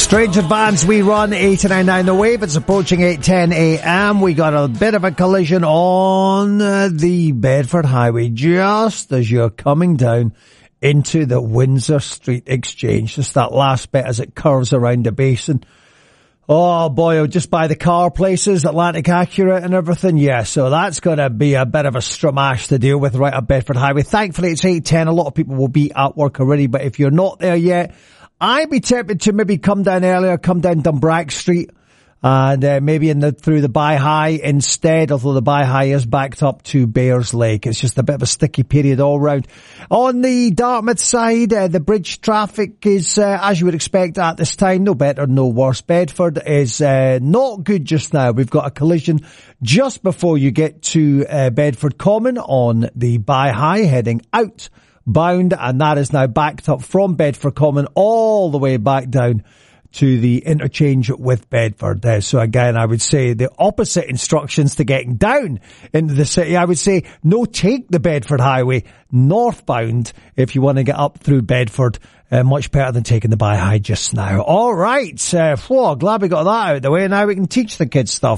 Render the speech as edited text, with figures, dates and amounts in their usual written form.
Strange Advance, we run 89.9 The Wave. It's approaching 8:10 a.m. We got a bit of a collision on the Bedford Highway just as you're coming down into the Windsor Street Exchange. Just that last bit as it curves around the basin. Oh boy, just by the car places, Atlantic Accurate and everything. Yeah, so that's going to be a bit of a stramash to deal with right at Bedford Highway. Thankfully, it's 8:10. A lot of people will be at work already, but if you're not there yet, I'd be tempted to maybe come down earlier, come down Dumbrack Street, and maybe through the By High instead, although the By High is backed up to Bears Lake. It's just a bit of a sticky period all round. On the Dartmouth side, the bridge traffic is, as you would expect at this time, no better, no worse. Bedford is not good just now. We've got a collision just before you get to Bedford Common on the By High heading out bound, and that is now backed up from Bedford Common all the way back down to the interchange with Bedford. So again, I would say the opposite instructions to getting down into the city. I would say no, take the Bedford Highway northbound if you want to get up through Bedford. Much better than taking the By High just now. All right. Glad we got that out of the way. Now we can teach the kids stuff.